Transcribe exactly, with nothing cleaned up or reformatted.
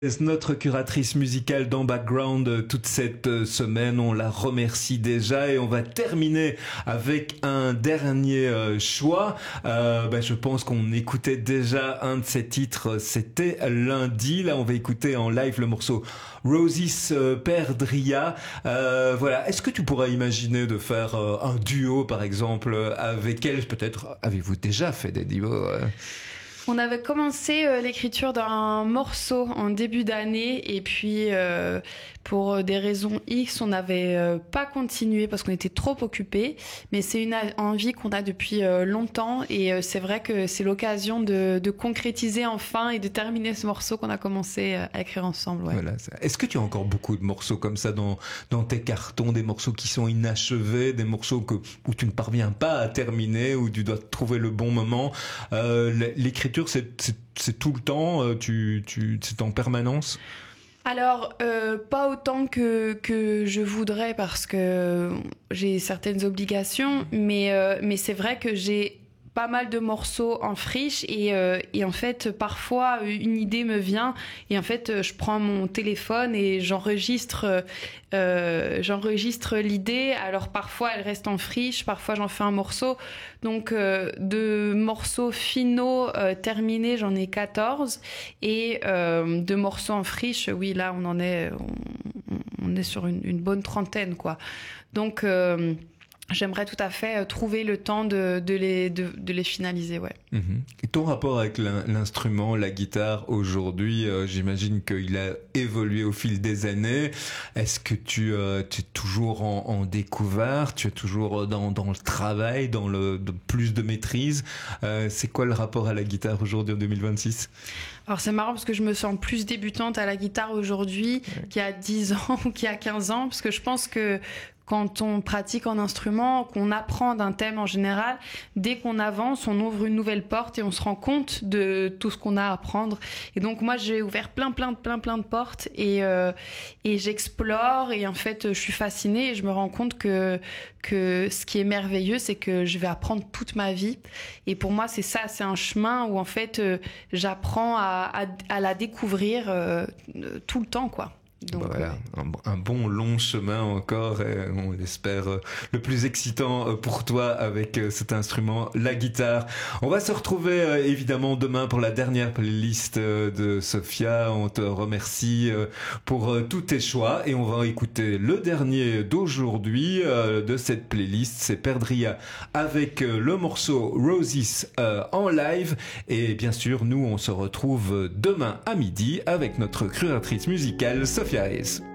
Notre curatrice musicale dans Background toute cette semaine, on la remercie déjà et on va terminer avec un dernier choix. Euh, ben je pense qu'on écoutait déjà un de ses titres, c'était lundi. Là, on va écouter en live le morceau Roses Perdria. Euh, voilà. Est-ce que tu pourrais imaginer de faire un duo, par exemple, avec elle? Peut-être avez-vous déjà fait des duos? On avait commencé euh, l'écriture d'un morceau en début d'année et puis euh, pour des raisons X, on n'avait euh, pas continué parce qu'on était trop occupés. Mais c'est une envie qu'on a depuis euh, longtemps et euh, c'est vrai que c'est l'occasion de, de concrétiser enfin et de terminer ce morceau qu'on a commencé euh, à écrire ensemble. Ouais. Voilà. Est-ce que tu as encore beaucoup de morceaux comme ça dans, dans tes cartons, des morceaux qui sont inachevés, des morceaux que, où tu ne parviens pas à terminer, où tu dois trouver le bon moment? euh, L'écriture, c'est, c'est, c'est tout le temps, tu, tu, c'est en permanence? Alors, euh, pas autant que, que je voudrais parce que j'ai certaines obligations, mais, euh, mais c'est vrai que j'ai pas mal de morceaux en friche et, euh, et en fait parfois une idée me vient et en fait je prends mon téléphone et j'enregistre euh, j'enregistre l'idée. Alors parfois elle reste en friche, parfois j'en fais un morceau, donc euh, de morceaux finaux euh, terminés j'en ai quatorze et euh, de morceaux en friche, oui là on en est on, on est sur une, une bonne trentaine quoi, donc euh, j'aimerais tout à fait trouver le temps de, de, les, de, de les finaliser, ouais. Mmh. Et ton rapport avec l'instrument, la guitare aujourd'hui, euh, j'imagine qu'il a évolué au fil des années. Est-ce que tu, euh, tu es toujours en, en découverte, tu es toujours dans, dans le travail, dans le de plus de maîtrise? euh, C'est quoi le rapport à la guitare aujourd'hui en deux mille vingt-six? Alors c'est marrant parce que je me sens plus débutante à la guitare aujourd'hui ouais. qu'il y a dix ans ou qu'il y a quinze ans, parce que je pense que quand on pratique un instrument, qu'on apprend d'un thème en général, dès qu'on avance, on ouvre une nouvelle porte et on se rend compte de tout ce qu'on a à apprendre. Et donc moi, j'ai ouvert plein, plein, plein, plein de portes et euh, et j'explore et en fait, je suis fascinée et je me rends compte que que ce qui est merveilleux, c'est que je vais apprendre toute ma vie. Et pour moi, c'est ça, c'est un chemin où en fait, euh, j'apprends à, à à la découvrir euh, tout le temps, quoi. Donc, bah voilà, ouais. un, un bon long chemin encore et on espère euh, le plus excitant euh, pour toi avec euh, cet instrument, la guitare. On va se retrouver euh, évidemment demain pour la dernière playlist euh, de Sophia. On te remercie euh, pour euh, tous tes choix et on va écouter le dernier d'aujourd'hui euh, de cette playlist, c'est Perdria avec euh, le morceau Roses euh, en live. Et bien sûr, nous on se retrouve demain à midi avec notre curatrice musicale Sophia Hayes.